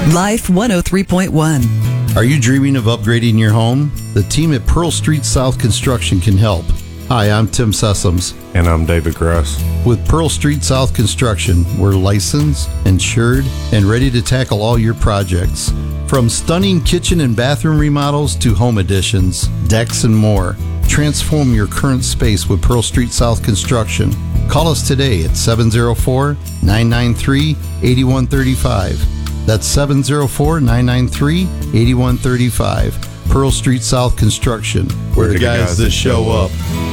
Life 103.1. Are you dreaming of upgrading your home? The team at Pearl Street South Construction can help. Hi, I'm Tim Sessoms. And I'm David Gross. With Pearl Street South Construction, we're licensed, insured, and ready to tackle all your projects. From stunning kitchen and bathroom remodels to home additions, decks, and more. Transform your current space with Pearl Street South Construction. Call us today at 704-993-8135. That's 704-993-8135. Pearl Street South Construction. We're the guys that show up.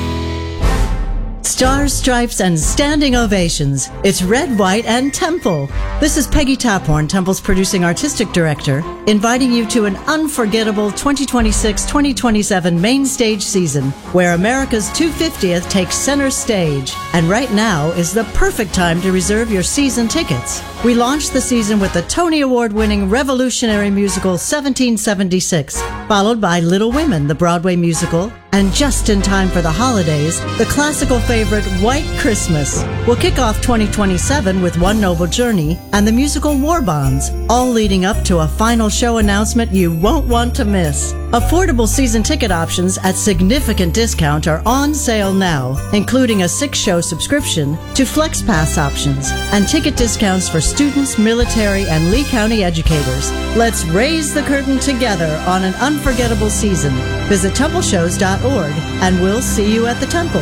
Stars, stripes, and standing ovations. It's Red, White, and Temple. This is Peggy Taphorn, Temple's producing artistic director, inviting you to an unforgettable 2026-2027 main stage season where America's 250th takes center stage. And right now is the perfect time to reserve your season tickets. We launched the season with the Tony Award-winning revolutionary musical 1776, followed by Little Women, the Broadway musical, and just in time for the holidays, the classical favorite White Christmas. We'll kick off 2027 with One Noble Journey and the musical War Bonds, all leading up to a final show announcement you won't want to miss. Affordable season ticket options at significant discount are on sale now, including a 6-show subscription to FlexPass options and ticket discounts for students, military, and Lee County educators. Let's raise the curtain together on an unforgettable season. Visit templeshows.org and we'll see you at the Temple.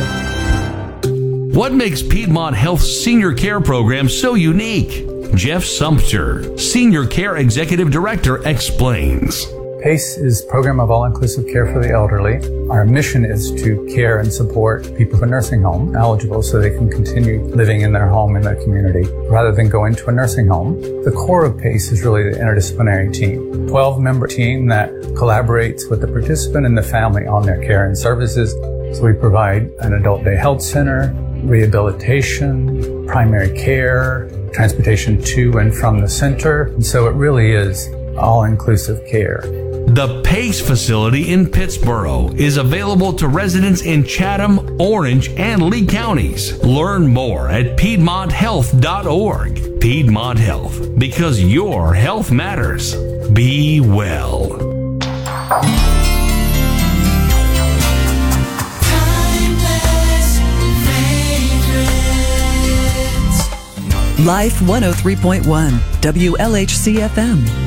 What makes Piedmont Health's senior care program so unique? Jeff Sumpter, Senior Care Executive Director, explains. PACE is a program of all-inclusive care for the elderly. Our mission is to care and support people in a nursing home eligible so they can continue living in their home in their community rather than going to a nursing home. The core of PACE is really the interdisciplinary team, 12-member team that collaborates with the participant and the family on their care and services. So we provide an adult day health center, rehabilitation, primary care, transportation to and from the center. And so it really is all-inclusive care. The PACE facility in Pittsboro is available to residents in Chatham, Orange, and Lee counties. Learn more at PiedmontHealth.org. Piedmont Health, because your health matters. Be well. Life 103.1, WLHC FM.